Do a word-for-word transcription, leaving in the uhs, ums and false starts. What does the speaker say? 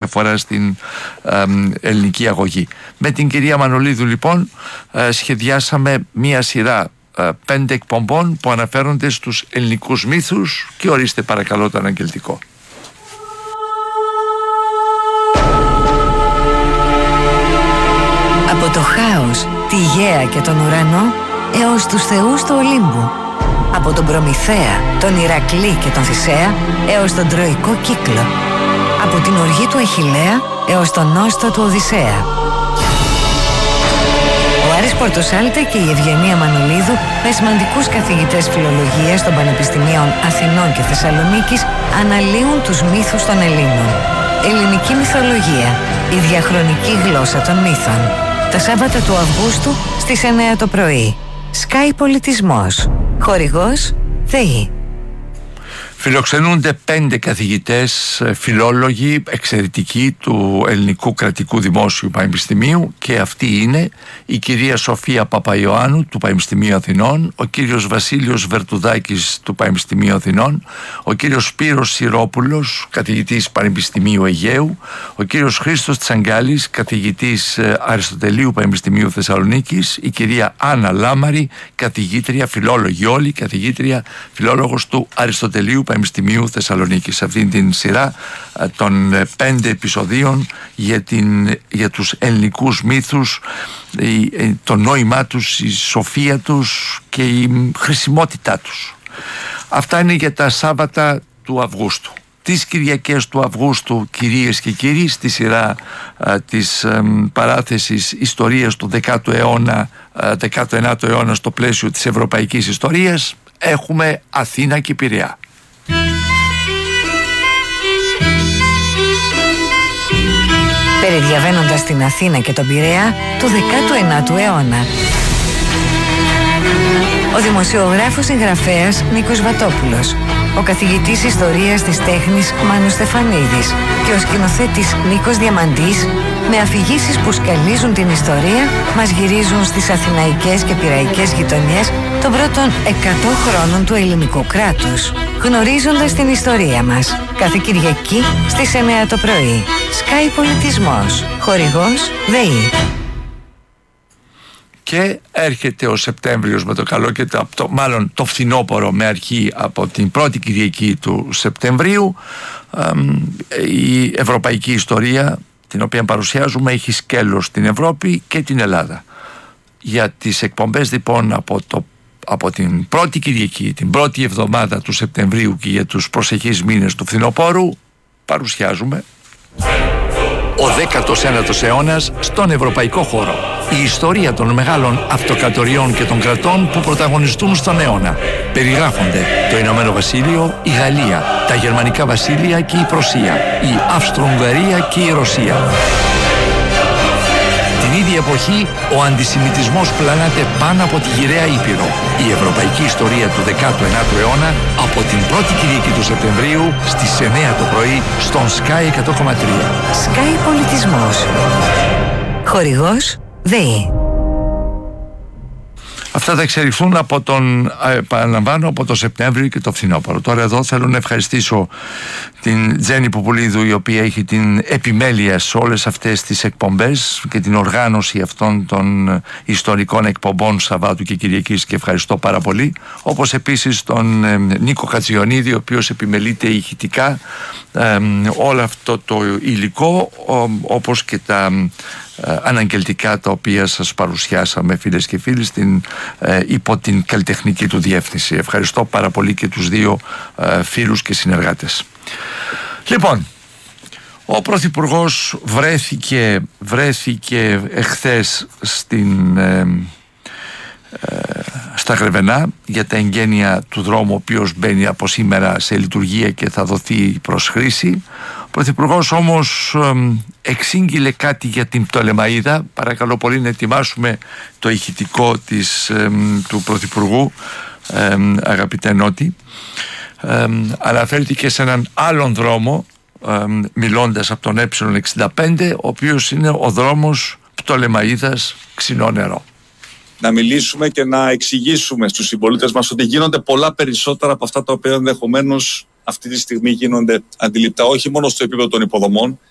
φορά στην ε, ελληνική αγωγή. Με την κυρία Μανολίδου λοιπόν ε, σχεδιάσαμε μία σειρά ε, πέντε εκπομπών που αναφέρονται στους ελληνικούς μύθους, και ορίστε παρακαλώ το αναγγελτικό. Από το χάος, τη γαία και τον ουρανό έως τους θεούς του Ολύμπου. Από τον Προμηθέα, τον Ηρακλή και τον Θησέα έως τον Τροϊκό κύκλο. Από την οργή του Αχιλλέα έως τον νόστο του Οδυσσέα. Ο Άρης Πορτοσάλτε και η Ευγενία Μανολίδου, με σημαντικούς καθηγητές φιλολογίας των Πανεπιστημίων Αθηνών και Θεσσαλονίκης, αναλύουν τους μύθους των Ελλήνων. Ελληνική μυθολογία, η διαχρονική γλώσσα των μύθων. Τα Σάββατα του Αυγούστου στις εννέα το πρωί. Sky Πολιτισμός. Χορηγός ΔΕΗ. Φιλοξενούνται πέντε καθηγητές φιλόλογοι εξαιρετικοί του Ελληνικού Κρατικού Δημόσιου Πανεπιστημίου, και αυτοί είναι η κυρία Σοφία Παπαϊωάννου του Πανεπιστημίου Αθηνών, ο κύριος Βασίλειος Βερτουδάκης του Πανεπιστημίου Αθηνών, ο κύριος Σπύρος Συρόπουλος, καθηγητής Πανεπιστημίου Αιγαίου, ο κύριος Χρήστος Τσαγκάλης, καθηγητής Αριστοτελείου Πανεπιστημίου Θεσσαλονίκης, η κυρία Άννα Λάμαρη, καθηγήτρια, φιλόλογη όλοι, καθηγήτρια φιλόλογος του Αριστοτελείου Πανεπιστημίου Θεσσαλονίκης, σε αυτήν την σειρά των πέντε επεισοδίων για, την, για τους ελληνικούς μύθους, το νόημά τους, η σοφία τους και η χρησιμότητά τους. Αυτά είναι για τα Σάββατα του Αυγούστου. Τις Κυριακές του Αυγούστου, κυρίες και κύριοι, στη σειρά α, της α, παράθεσης ιστορίας του δέκατου αιώνα, α, δέκατου ενάτου αιώνα στο πλαίσιο της ευρωπαϊκής ιστορίας, έχουμε Αθήνα και Πειραιά. Περιδιαβαίνοντας την Αθήνα και τον Πειραιά του δέκατου ενάτου αιώνα. Ο δημοσιογράφος συγγραφέας Νίκος Βατόπουλος, ο καθηγητής ιστορίας της τέχνης Μάνος Στεφανίδης και ο σκηνοθέτης Νίκος Διαμαντής, με αφηγήσεις που σκαλίζουν την ιστορία, μας γυρίζουν στις αθηναϊκές και πειραϊκές γειτονιές των πρώτων εκατό χρόνων του ελληνικού κράτους, γνωρίζοντας την ιστορία μας. Κάθε Κυριακή στις εννέα το πρωί. Sky Πολιτισμός. Χορηγός ΔΕΗ. Και έρχεται ο Σεπτέμβριος με το καλό και το, το, μάλλον το φθινόπωρο με αρχή από την πρώτη Κυριακή του Σεπτεμβρίου. Η ευρωπαϊκή ιστορία, την οποία παρουσιάζουμε, έχει σκέλος στην Ευρώπη και την Ελλάδα. Για τις εκπομπές λοιπόν από, το, από την πρώτη Κυριακή, την πρώτη εβδομάδα του Σεπτεμβρίου και για τους προσεχείς μήνες του φθινοπόρου, παρουσιάζουμε ο δέκατος ένατος αιώνας στον ευρωπαϊκό χώρο. Η ιστορία των μεγάλων αυτοκρατοριών και των κρατών που πρωταγωνιστούν στον αιώνα. Περιγράφονται το Ηνωμένο Βασίλειο, η Γαλλία, τα Γερμανικά Βασίλεια και η Πρωσία, η Αυστρο-Ουγγαρία και η Ρωσία. Την ίδια εποχή ο αντισημιτισμός πλανάται πάνω από τη γυραιά Ήπειρο. Η ευρωπαϊκή ιστορία του δέκατου ενάτου αιώνα από την πρώτη Κυριακή του Σεπτεμβρίου στις εννέα το πρωί στον Sky εκατό κόμμα τρία. Sky Πολιτισμός. Χορηγός ΔΕΗ. Αυτά θα εξελιχθούν από τον, επαναλαμβάνω, από το Σεπτέμβριο και το φθινόπωρο. Τώρα εδώ θέλω να ευχαριστήσω την Τζέννη Πουπουλίδου, η οποία έχει την επιμέλεια σε όλες αυτές τις εκπομπές και την οργάνωση αυτών των ιστορικών εκπομπών Σαββάτου και Κυριακής, και ευχαριστώ πάρα πολύ. Όπως επίσης τον ε, Νίκο Χατζιονίδη, ο οποίος επιμελείται ηχητικά ε, όλο αυτό το υλικό, ο, όπως και τα ε, αναγγελτικά τα οποία σας παρουσιάσαμε, φίλες και φίλοι, στην, ε, υπό την καλλιτεχνική του διεύθυνση. Ευχαριστώ πάρα πολύ και τους δύο ε, φίλους και συνεργάτες. Λοιπόν, ο Πρωθυπουργός βρέθηκε, βρέθηκε εχθές στην, ε, ε, στα Γρεβενά για τα εγγένεια του δρόμου, ο οποίος μπαίνει από σήμερα σε λειτουργία και θα δοθεί προς χρήση. Ο Πρωθυπουργός όμως ε, εξήγηλε κάτι για την Πτολεμαΐδα. Παρακαλώ πολύ να ετοιμάσουμε το ηχητικό της, ε, του Πρωθυπουργού, ε, αγαπητέ Νότη. Ε, αναφέρθηκε σε έναν άλλον δρόμο, ε, μιλώντας από τον ε εξήντα πέντε, ο οποίος είναι ο δρόμος Πτολεμαΐδας Ξινό Νερό. Να μιλήσουμε και να εξηγήσουμε στους συμπολίτες μας ότι γίνονται πολλά περισσότερα από αυτά τα οποία ενδεχομένως αυτή τη στιγμή γίνονται αντιληπτά, όχι μόνο στο επίπεδο των υποδομών,